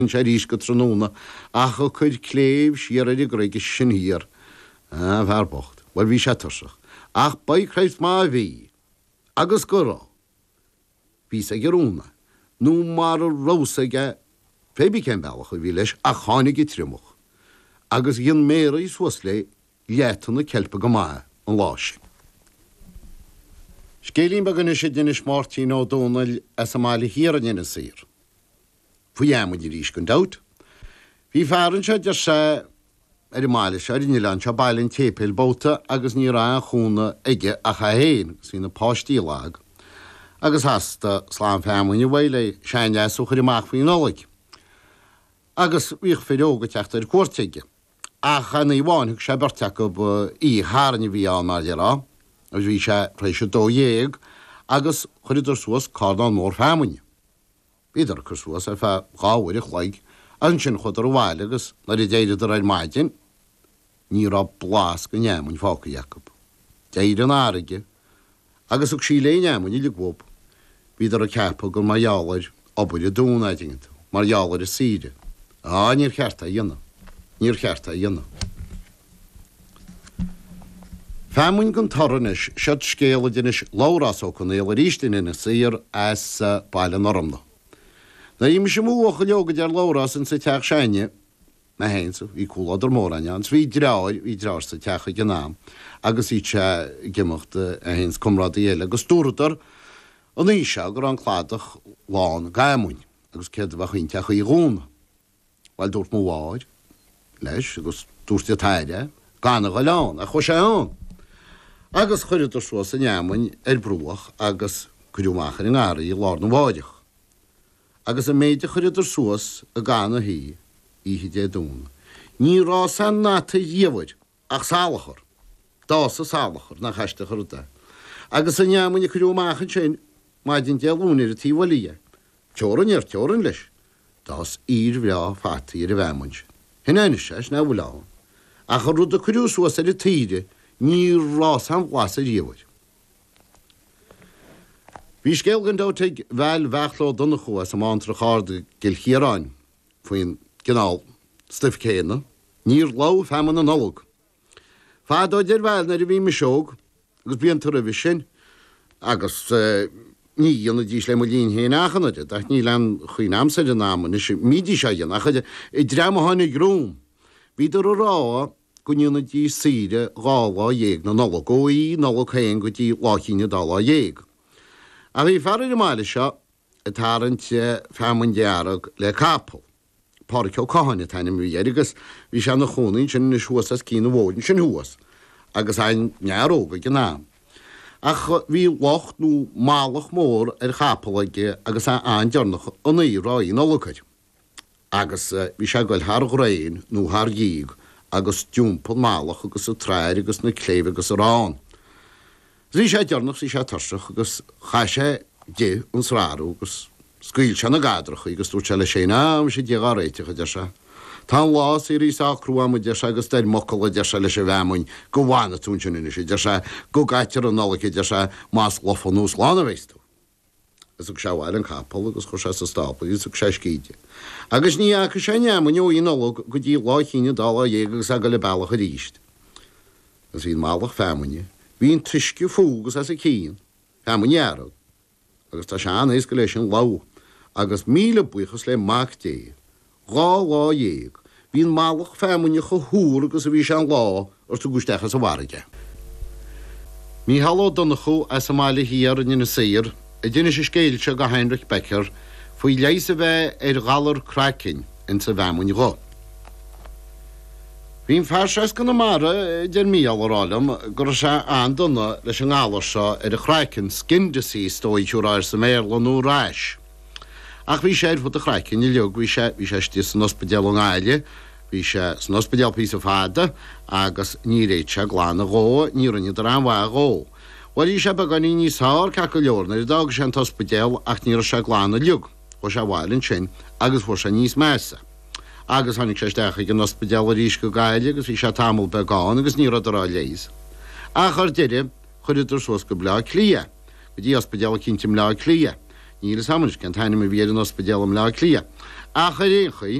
sé rís go tróna ach go chuid cléimh siar a goige sin hir bharbocht, bhil bhí sé tuseach. Ach baicréis má bhí, agus gorá, bhí sa gurúna, nó mar a rósaige fébi cén bailach a bhí leis a chánig I trimach, agus gin méra I suas le létanna celpa go má an láisi. Scélín bagana sé dinis Martin O'Donnell as a mála hir an ina sir. Fuiamud I rís gon daut. Bhí fearann sé de sé ar I mála sé ar Nílan se bailinn tépil bóta agus ní rá chúna ige a chahéin sína páistí lag. Agus hasta slán feamúin I bhile sein leasúchar I mach faoin nólaigh. Agus bhíoh féróga teachta ar cuairteige. Ach an I bháinnig sé berteach go í hárann bhí an mar derá, agus bhí sé rééis dó dhéag agus chuidir suas cardán mór feamúine. Bíidir chu suas ar fe gáhfuir I chhlaig an sin chudar bhhaile agus na I déidir ar maidin, ní rá blás go neamúin fáca Jacob. Déidir an áige, agus ag sí le neamúin I ligmhób, bíidir a cepa gur marheálair obair a dúnaidingint, marheálair a síide. Níor chearta dhéanana. Níor chearta dhéanana. Feamúin gon toranis siad scéala dinis lárás ó chun éal rístin ina sir as bailan ormna. Na im sem múcha leogad ar lárás in sa teach seine, na héinsa, í cúládar mór ans, hí dráir sa teacha gnáam, agus í se gimocht a héins cumrád éile, agus dúradar an íse gur an chládach lán gaimúin, agus céad bha chuin teacha I gúna. Weil dúirt mó bháid, leis, agus dúirt a taide, gana go leán, a chu sé an. Agus chuidir suas a neamúin ar brúach agus cuiúmachar in ára I lár na bháideach. Agus a méide chuidir suas a gana hí ihe dé dúna. Ní rá san náta dhéhhaid ach sálachar, dás a sálachar na chaiste chuda. Agus a neamúin cuiúmachar sin maidin dealúnir a tíhhalíe. Teoran leis. Das bhá fataí ar a bhemuint. Hinnéine sé na bhláán. A chu rud a cuiúsúas ar a tíide ní rás an bhlas a dhéhhaid. Bhí scéal gan dátaigh bheil bheachló donna chuas am antra cháda gil chiaráin faoin gnáil stiff céna, níor lá feman an nolog. Fádóid ar bheil na bhí me seog, agus bíon tar a bhí sin, agus ní dhéanana dís le mo líon héin achanaide, ach ní lean chuoin amsa an náman, is mídí sé dhéanana, achaide I drama hána grúm. Bíidir a rá go dhéanana dí síre gála dhéag na nolog, ó í nolog héin go dí láchíine dála dhéag. A bhí fear I máile seo a tarint feamúin dearag le capal. Páirceó cáhanna taine mú agus bhí se na chúnainn sin na suas as cína bhóidin sin thuas, agus ein nearóga gnáam. Ach bhí locht nó málach mór ar chapalaige agus an dearnach an íráí nolagaid. Agus bhí se goil thar ghrain nó thar díig agus dúmpal málach agus a tráir agus na cléimh agus a rán. Bhí sé dearnach sí sé tarseach agus cha sé dé an sráú agus scuil se na gadracha agus dúirt se le sé ná sé dé réitecha de se. Tá lás I rísá cruúam de se agus deir mocail de se leis a bhemuin go bhána túnsin sé de se go gaiitear an nolacha de se más lofa nús lána bhéistú. Is se bhhail an capal agus chu sé sa stápa gus sé scíide. Agus ní acha sé neamúin í nolog go dtí láithíine dála dhéag agus a go le bailach a ríist. Gus hín máach femuine, hín tuisce fúgus as a cín, femuinearad, agus tá seán éis go leis an lá, agus míle buchas le mach dé. Gá lá dhéag, hín máach femuine go húr agus a bhí se an lá ar tú gúistechas a bharige. Mí halló donna chu as a mála híar in na sir, a dine sé scéilte go Heinrich Becker faoi léis a bheith ar galar cracin in sa bhemuin gá. Bhín fearses go na mara dear míal arálam gur se an donna leis an gálar seo ar a cracin skindasí stóidúráir sa méirla nó ráis. Ach bhí sé fut a cracin I leog bhí sé tí san ospidéal an áile, bhí sé san ospidéal pí a fada agus ní réit se glána gó, ní rinne ar an bha gó. Well í sé beganí níos thar ce go leorna I dag sé an ospidéal ach ní se glána leog, ó se bhhailinn sin agus bhór se níos measa. Agus tháinig sé decha an ospidéal a rís go gaile agus bhí sé tamil beáin agus ní rá léis. A chuir deire chuidir suas go blá clia, go dtí ospidéal cinntim lá clia. Níl samans gan taine me bhíad an ospidéal am lá clia. A chuíchaí